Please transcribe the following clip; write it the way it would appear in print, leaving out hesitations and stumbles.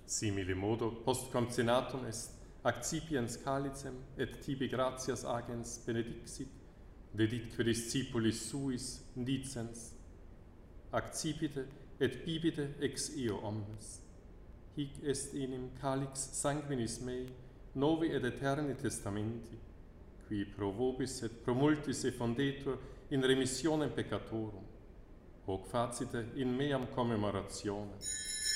Simile modo, post concenatum est accipiens calicem et tibi gratias agens benedixit, deditque discipulis suis dicens, accipite et bibite ex eo omnes. Hic est enim calix sanguinis mei, novi et eterni testamenti, qui pro vobis et pro multis effondetur in remissionem peccatorum, hoc facite in meam commemoratione.